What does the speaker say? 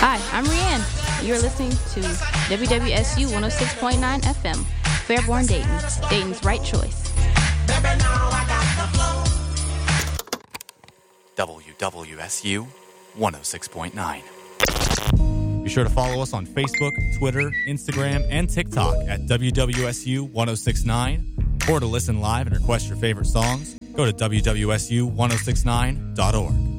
Hi, I'm Rianne. You're listening to WWSU 106.9 FM, Fairborn, Dayton. Dayton's right choice. WWSU 106.9. Be sure to follow us on Facebook, Twitter, Instagram, and TikTok at WWSU 106.9. Or to listen live and request your favorite songs, go to WWSU1069.org.